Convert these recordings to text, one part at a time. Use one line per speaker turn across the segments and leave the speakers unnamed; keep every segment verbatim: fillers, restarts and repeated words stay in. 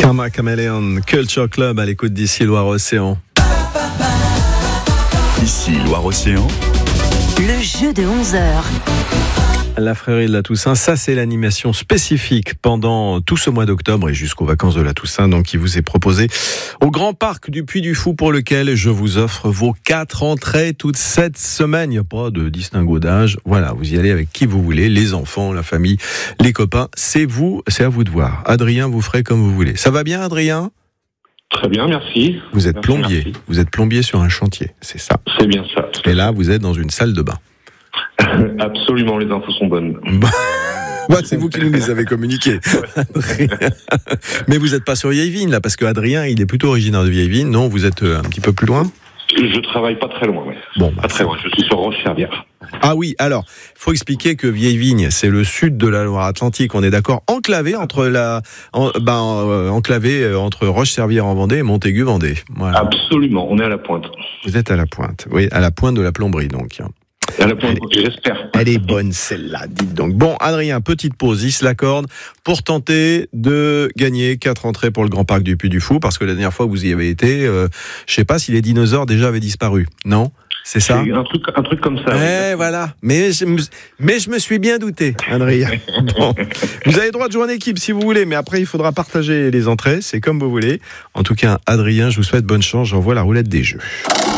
Karma Chameleon, Culture Club à l'écoute d'ici Loire-Océan.
Ici Loire-Océan.
Le jeu de onze heures.
La Frérie de la Toussaint, ça c'est l'animation spécifique pendant tout ce mois d'octobre et jusqu'aux vacances de la Toussaint, donc qui vous est proposé au Grand Parc du Puy du Fou, pour lequel je vous offre vos quatre entrées toute cette semaine. Il n'y a pas de distinguo d'âge. Voilà, vous y allez avec qui vous voulez, les enfants, la famille, les copains. C'est vous, c'est à vous de voir. Adrien, vous ferez comme vous voulez. Ça va bien, Adrien ?
Très bien, merci.
Vous êtes
Merci,
plombier.
merci.
Vous êtes plombier sur un chantier, c'est ça.
C'est bien ça.
Et là, vous êtes dans une salle de bain.
Absolument, les infos sont bonnes.
Bah, c'est vous qui nous les avez communiquées. Mais vous n'êtes pas sur Vieille-Vigne, là, parce que Adrien, il est plutôt originaire de Vieille-Vigne. Non, vous êtes un petit peu plus loin ?
Je travaille pas très loin, ouais.
Bon, bah,
pas très loin, je suis sur Roche-Servière.
Ah oui, alors, il faut expliquer que Vieille-Vigne, c'est le sud de la Loire-Atlantique, on est d'accord, enclavé entre la, en, ben, euh, enclavé entre Roche-Servière en Vendée et Montaigu-Vendée. Voilà.
Absolument, on est à la pointe.
Vous êtes à la pointe, oui, à la pointe de la plomberie, donc.
À la pointe,
Elle est-
j'espère.
Elle est bonne celle-là, dites donc. Bon, Adrien, petite pause, il se l'accorde, pour tenter de gagner quatre entrées pour le Grand Parc du Puy du Fou, parce que la dernière fois que vous y avez été, euh, je sais pas si les dinosaures déjà avaient disparu, non ? C'est ça ?
C'est un truc, un truc comme ça.
Eh
ouais.
voilà, mais je, me- mais je me suis bien douté, Adrien. Bon. Vous avez le droit de jouer en équipe si vous voulez, mais après il faudra partager les entrées, c'est comme vous voulez. En tout cas, Adrien, je vous souhaite bonne chance, j'envoie la roulette des jeux.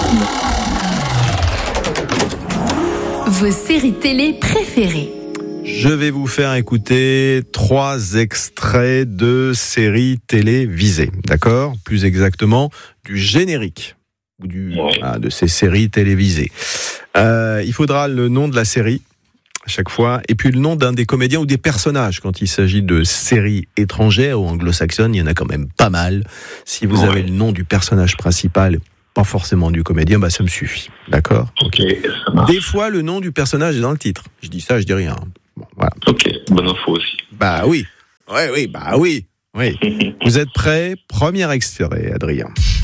Vos séries télé préférées.
Je vais vous faire écouter trois extraits de séries télévisées, d'accord ? Plus exactement, du générique ou du, ah, de ces séries télévisées. Euh, il faudra le nom de la série à chaque fois, et puis le nom d'un des comédiens ou des personnages. Quand il s'agit de séries étrangères ou anglo-saxonnes, il y en a quand même pas mal. Si vous
Ouais.
avez le nom du personnage principal, pas forcément du comédien, bah ça me suffit, d'accord ?
Ok, ça marche.
Des fois, le nom du personnage est dans le titre. Je dis ça, je dis rien. Bon, voilà.
Ok, bonne info aussi.
Bah oui. Oui, oui, bah oui. Oui. Vous êtes prêts ? Premier extrait, Adrien.